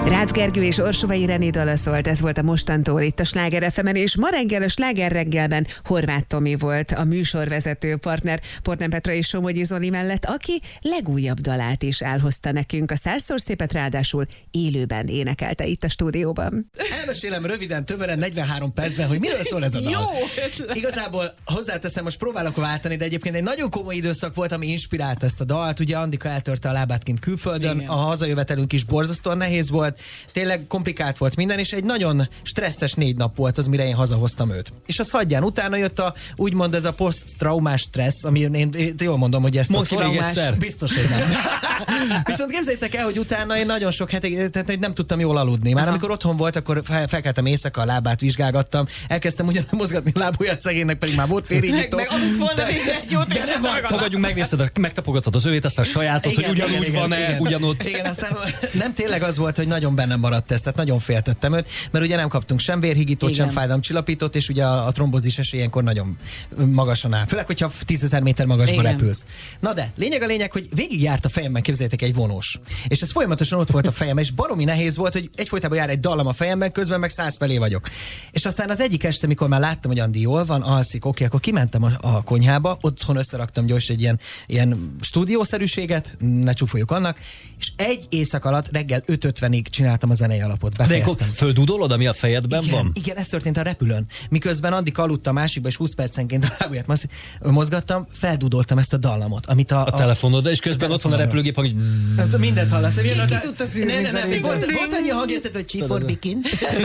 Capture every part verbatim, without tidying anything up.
Rácz Gergő és Orsovai René dala szólt, ez volt a mostantól itt a Sláger ef emen, és ma reggel a Sláger reggelben Horváth Tomi volt a műsorvezető partner Portman Petra és Somogyi Zoli mellett, aki legújabb dalát is elhozta nekünk. A Százszor szépet ráadásul élőben énekelte itt a stúdióban. Elmesélem röviden, tömören negyvenhárom percben, hogy miről szól ez a dal. Jó! Igazából hozzáteszem, most próbálok váltani, de egyébként egy nagyon komoly időszak volt, ami inspirált ezt a dalt. Ugye Andika eltörte a lábát kint külföldön, igen. A hazajövetelünk is borzasztóan nehéz volt, tényleg komplikált volt minden, és egy nagyon stresszes négy nap volt az, mire én hazahoztam őt. És az hagyján, utána jött a, úgymond ez a posztraumás stressz, ami én, én jól mondom, hogy ezt most a egyszer. Biztos, hogy nem. Viszont képzeljétek el, hogy utána én nagyon sok hetig, tehát nem tudtam jól aludni. Már aha. Amikor otthon volt, akkor fel, felkeltem éjszaka, a lábát vizsgálgattam, elkezdtem ugyan mozgatni a lábujját, szegénynek pedig már volt férjító. Meg, meg aludt volna végre egy jót, és fogadjunk, megnézted, megtapogatod az övét, aztán sajátot, igen, hogy ugyanúgy igen, van-e, igen. ugyanott. Igen, aztán nem tényleg az volt, hogy nagyon bennem maradt ez, tehát nagyon féltettem őt, mert ugye nem kaptunk sem vérhigítót, sem fájdalomcsillapítót, és ugye a, a trombózis esélyenkor nagyon magasan áll. Főleg, hogyha tízezer méter magasba igen. repülsz. Na de, lényeg a lényeg, hogy végigjárt a fejemben, képzeljétek, egy vonós. És ez folyamatosan ott volt a fejemben, és baromi nehéz volt, hogy egyfolytában jár egy dallam a fejemben, közben meg száz felé vagyok. És aztán az egyik este, mikor már láttam, hogy Andi jól van, alszik, oké, akkor kimentem a, a konyhába, otthon összeraktam gyors egy ilyen, ilyen stúdiószerűséget, ne csúfoljuk annak, és egy éjszak alatt reggel öt ötvenig csináltam a zenei alapot. Befejeztem. De akkor földudolod, ami a fejedben igen, van? Igen, ez történt a repülőn. Miközben Andik aludt a másikba, és húsz percenként a lábujját mozgattam, feldudoltam ezt a dallamot, amit a... A, a telefonod, és közben ott van a repülőgép, hogy... Mindent hallasz. Ki, ki tudta szűrni? Ne, ne, ne, volt, volt annyi hangját, hogy Csifor Bikin.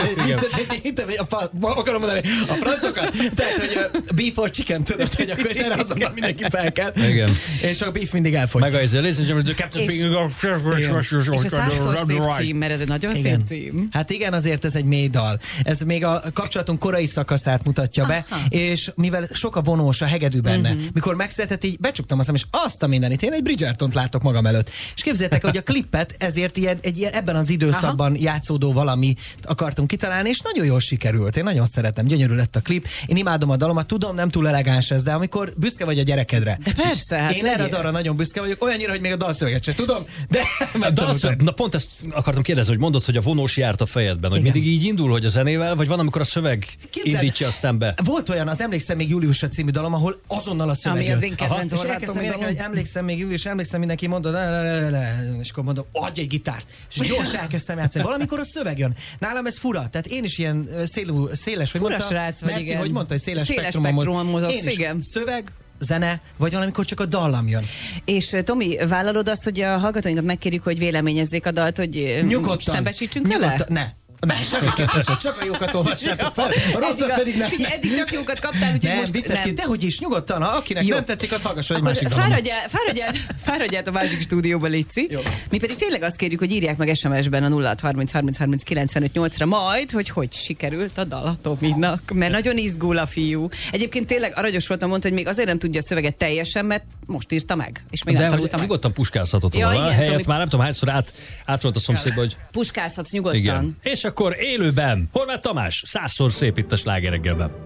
Akarom mondani, a francokat. Tehát, hogy Beef for Chicken, tudod, hogy akkor és erre azonnal mindenki fel kell. Igen. És a beef mindig elfogy. Meg az listen, the captain speaking. És a Százszor szép cím, mert ez egy nagyon szép cím. Hát igen, azért ez egy mély dal. Ez még a kapcsolatunk korai szakaszát mutatja be, aha. És mivel sok a vonós, a hegedű benne, uh-huh. mikor megszületett, így becsuktam azt, és azt a mindenit, én egy Bridgertont látok magam előtt. És képzeljétek, hogy a klippet ezért ilyen, egy ilyen, ebben az időszakban aha. játszódó valami akartunk kitalálni, és nagyon jól sikerült. Én nagyon szeretem, gyönyörű lett a klip. Én imádom a dalomat, tudom, nem túl elegáns ez, de amikor büszke vagy a gyerekedre. De persze, hát én erre a dalra nagyon büszke vagyok, olyannyira, hogy még a dalszöveget sem tudom, de a dalszöveg, na pont ezt akartam kérdezni, hogy mondod, hogy a vonós járt a fejedben, hogy igen. mindig így indul, hogy a zenével, vagy van, amikor a szöveg képzeld, indítja aztán be? Volt olyan, az Emlékszem még Júliusra című dalom, ahol azonnal a szöveg ami jött. az én kedvenc és elkezdtem énekelni, hogy emlékszem még Július, emlékszem mindenki mondod, és akkor mondom, adj egy gitárt. És gyors elkezdtem játszani. Valamikor a szöveg jön. Nálam ez fura, tehát én is ilyen szélú, széles, hogy fura mondta, srác, vagy Merci, igen. hogy mondta, hogy széles, széles spektrumon mozogsz, igen. Szöveg, zene, vagy valamikor csak a dallam jön. És Tomi, vállalod azt, hogy a hallgatóinkat megkérjük, hogy véleményezzék a dalt, hogy nyugodtan, szembesítsünk nyugodtan, vele? Ne. Nem, semmiképpen sem. Csak a jókat olvassátok fel. A rosszat pedig nem. Figyelj, eddig csak jókat kaptál, úgyhogy nem, most vicces nem. Dehogy is, nyugodtan, ha akinek jó. Nem tetszik, az hallgasson egy másik dalomot. Fáradjál, fáradjál, fáradjál a másik stúdióba, Lici. Jó. Mi pedig tényleg azt kérjük, hogy írják meg es em es-ben a nulla hat harminc harminc harminc kilencvenöt nyolcra majd, hogy hogy sikerült a dal a Tominak, mert nagyon izgul a fiú. Egyébként tényleg aranyos voltam, mondta, hogy még azért nem tudja a szöveget teljesen, mert most írta meg, és még nem tanulta meg. Nyugodtan puskázhatott volna. Ja, helyett már nem tudom hányszor át, átvolt a szomszédba, hogy... Puskázhatsz nyugodtan. Igen. És akkor élőben Horváth Tamás, Százszor szép itt a Sláger reggelben.